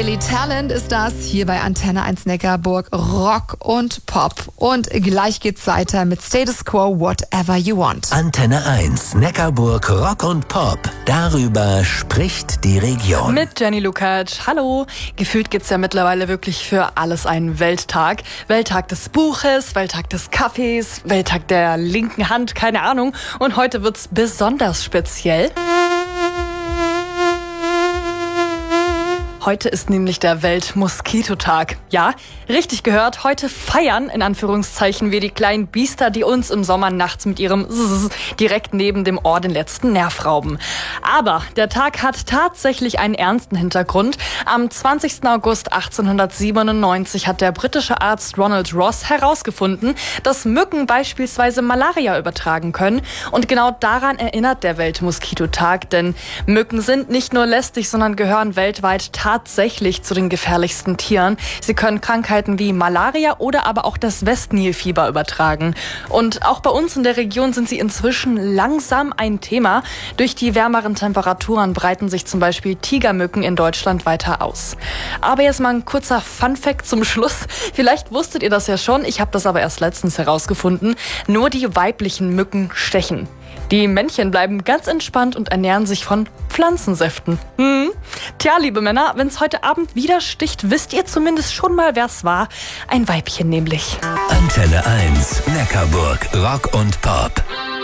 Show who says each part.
Speaker 1: Billy Talent ist das hier bei Antenne 1 Neckarburg, Rock und Pop. Und gleich geht's weiter mit Status Quo, Whatever You Want.
Speaker 2: Antenne 1 Neckarburg, Rock und Pop. Darüber spricht die Region.
Speaker 3: Mit Jenny Lukacs. Hallo. Gefühlt gibt's ja mittlerweile wirklich für alles einen Welttag. Welttag des Buches, Welttag des Kaffees, Welttag der linken Hand, keine Ahnung. Und heute wird's besonders speziell. Heute ist nämlich der Weltmoskitotag. Ja, richtig gehört, heute feiern, in Anführungszeichen, wir die kleinen Biester, die uns im Sommer nachts mit ihrem direkt neben dem Ohr den letzten Nerv rauben. Aber der Tag hat tatsächlich einen ernsten Hintergrund. Am 20. August 1897 hat der britische Arzt Ronald Ross herausgefunden, dass Mücken beispielsweise Malaria übertragen können. Und genau daran erinnert der Weltmoskitotag, denn Mücken sind nicht nur lästig, sondern gehören weltweit tatsächlich zu den gefährlichsten Tieren. Sie können Krankheiten wie Malaria oder aber auch das Westnilfieber übertragen. Und auch bei uns in der Region sind sie inzwischen langsam ein Thema. Durch die wärmeren Temperaturen breiten sich zum Beispiel Tigermücken in Deutschland weiter aus. Aber jetzt mal ein kurzer Funfact zum Schluss. Vielleicht wusstet ihr das ja schon, ich habe das aber erst letztens herausgefunden. Nur die weiblichen Mücken stechen. Die Männchen bleiben ganz entspannt und ernähren sich von Pflanzensäften. Tja, liebe Männer, wenn es heute Abend wieder sticht, wisst ihr zumindest schon mal, wer es war. Ein Weibchen nämlich.
Speaker 2: Antenne 1 Neckarburg, Rock und Pop.